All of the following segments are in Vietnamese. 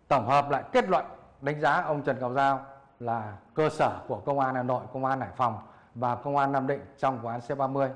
tổng hợp lại kết luận đánh giá ông Trần Ngọc Giao là cơ sở của Công an Hà Nội, Công an Hải Phòng và Công an Nam Định trong vụ án C30.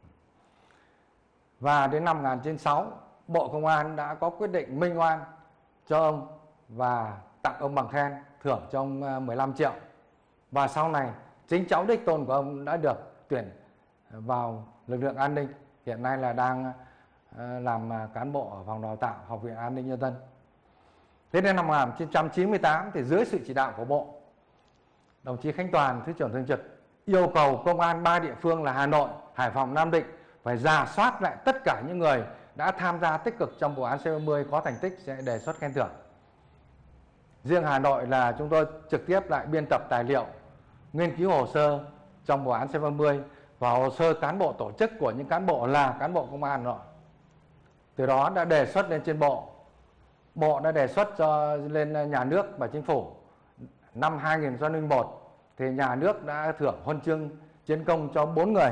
Và đến năm 1996, Bộ Công an đã có quyết định minh oan cho ông và tặng ông bằng khen, thưởng cho ông 15 triệu. Và sau này, chính cháu đích tôn của ông đã được tuyển vào lực lượng an ninh, hiện nay là đang làm cán bộ ở phòng đào tạo Học viện An ninh Nhân dân. Thế đến năm 1998 thì dưới sự chỉ đạo của Bộ, đồng chí Khánh Toàn, Thứ trưởng Thường trực yêu cầu công an 3 địa phương là Hà Nội, Hải Phòng, Nam Định phải rà soát lại tất cả những người đã tham gia tích cực trong vụ án C30 có thành tích sẽ đề xuất khen thưởng. Riêng Hà Nội là chúng tôi trực tiếp lại biên tập tài liệu, nghiên cứu hồ sơ trong vụ án C30 và hồ sơ cán bộ tổ chức của những cán bộ là cán bộ công an Hà Nội. Từ đó đã đề xuất lên trên Bộ. Bộ đã đề xuất cho lên nhà nước và chính phủ. Năm 2001 thì nhà nước đã thưởng huân chương chiến công cho 4 người.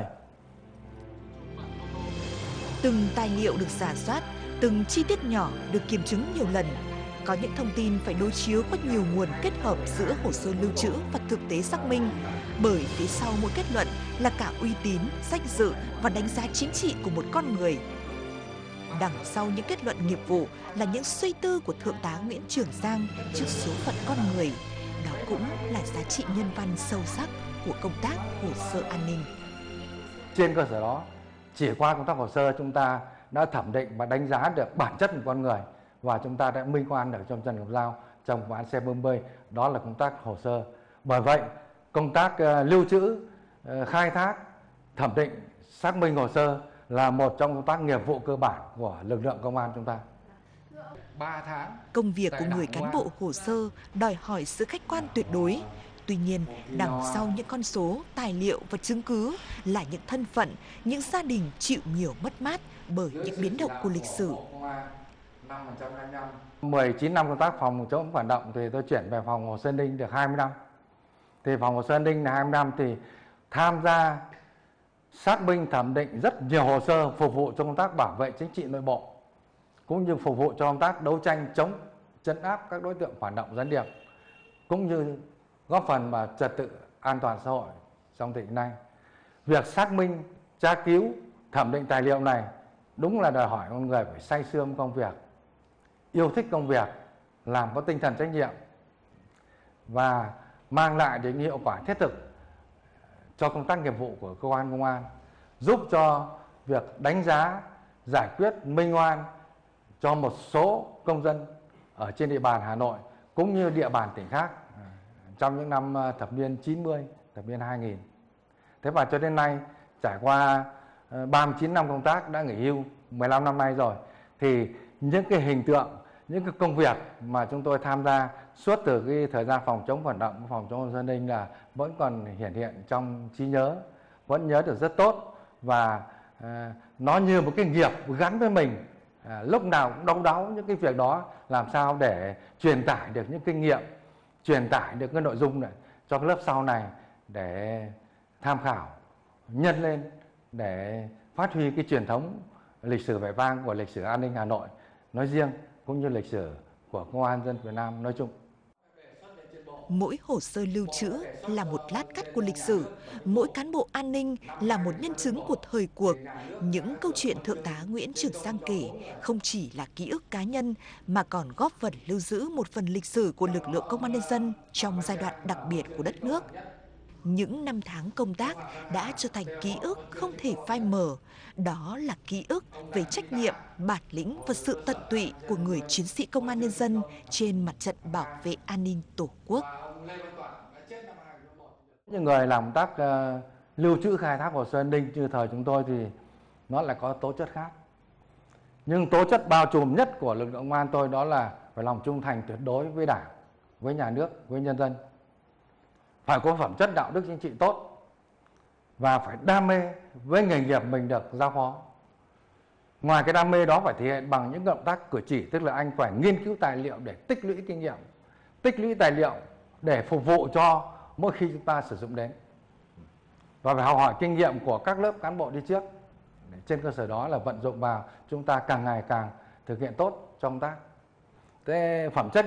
Từng tài liệu được rà soát, từng chi tiết nhỏ được kiểm chứng nhiều lần. Có những thông tin phải đối chiếu qua nhiều nguồn kết hợp giữa hồ sơ lưu trữ và thực tế xác minh. Bởi phía sau mỗi kết luận là cả uy tín, danh dự và đánh giá chính trị của một con người. Đằng sau những kết luận nghiệp vụ là những suy tư của Thượng tá Nguyễn Trường Giang trước số phận con người. Đó cũng là giá trị nhân văn sâu sắc của công tác hồ sơ an ninh. Trên cơ sở đó, chỉ qua công tác hồ sơ chúng ta đã thẩm định và đánh giá được bản chất của con người và chúng ta đã minh oan được trong Trần Ngọc Giao trong vụ án C30, đó là công tác hồ sơ. Bởi vậy, công tác lưu trữ, khai thác, thẩm định, xác minh hồ sơ là một trong công tác nghiệp vụ cơ bản của lực lượng công an chúng ta. Công việc của người cán bộ hồ sơ đòi hỏi sự khách quan tuyệt đối. Tuy nhiên, đằng sau những con số, tài liệu và chứng cứ là những thân phận, những gia đình chịu nhiều mất mát bởi những biến động của lịch sử. 19 năm công tác phòng chống phản động thì tôi chuyển về phòng hồ sơ an ninh được 20 năm. Thì phòng hồ sơ an ninh là 20 năm thì tham gia xác minh thẩm định rất nhiều hồ sơ phục vụ cho công tác bảo vệ chính trị nội bộ, cũng như phục vụ cho công tác đấu tranh chống trấn áp các đối tượng phản động gián điệp, cũng như góp phần vào trật tự an toàn xã hội trong tình hình nay. Việc xác minh, tra cứu, thẩm định tài liệu này đúng là đòi hỏi con người phải say sưa công việc, yêu thích công việc, làm có tinh thần trách nhiệm và mang lại đến hiệu quả thiết thực cho công tác nghiệp vụ của cơ quan công an, giúp cho việc đánh giá, giải quyết minh oan cho một số công dân ở trên địa bàn Hà Nội cũng như địa bàn tỉnh khác trong những năm thập niên 90, thập niên 2000. Thế và cho đến nay, trải qua 39 năm công tác đã nghỉ hưu, 15 năm nay rồi, thì những cái hình tượng, những cái công việc mà chúng tôi tham gia suốt từ cái thời gian phòng chống phản động, phòng chống an ninh là vẫn còn hiển hiện trong trí nhớ, vẫn nhớ được rất tốt và nó như một cái nghiệp gắn với mình. Lúc nào cũng đau đáu những cái việc đó, làm sao để truyền tải được những kinh nghiệm, truyền tải được cái nội dung này cho cái lớp sau này để tham khảo, nhân lên để phát huy cái truyền thống lịch sử vẻ vang của lịch sử an ninh Hà Nội nói riêng cũng như lịch sử của Công an Nhân dân Việt Nam nói chung. Mỗi hồ sơ lưu trữ là một lát cắt của lịch sử, mỗi cán bộ an ninh là một nhân chứng của thời cuộc. Những câu chuyện Thượng tá Nguyễn Trường Giang kể không chỉ là ký ức cá nhân mà còn góp phần lưu giữ một phần lịch sử của lực lượng Công an Nhân dân trong giai đoạn đặc biệt của đất nước. Những năm tháng công tác đã trở thành ký ức không thể phai mờ. Đó là ký ức về trách nhiệm, bản lĩnh và sự tận tụy của người chiến sĩ Công an Nhân dân trên mặt trận bảo vệ an ninh Tổ quốc. Những người làm công tác lưu trữ khai thác hồ sơ an ninh như thời chúng tôi thì nó lại có tố chất khác. Nhưng tố chất bao trùm nhất của lực lượng công an tôi đó là phải lòng trung thành tuyệt đối với Đảng, với nhà nước, với nhân dân. Phải có phẩm chất đạo đức chính trị tốt và phải đam mê với nghề nghiệp mình được giao phó. Ngoài cái đam mê đó phải thể hiện bằng những động tác cử chỉ, tức là anh phải nghiên cứu tài liệu để tích lũy kinh nghiệm, tích lũy tài liệu để phục vụ cho mỗi khi chúng ta sử dụng đến. Và phải học hỏi kinh nghiệm của các lớp cán bộ đi trước. Trên cơ sở đó là vận dụng vào, chúng ta càng ngày càng thực hiện tốt trong công tác. Thế phẩm chất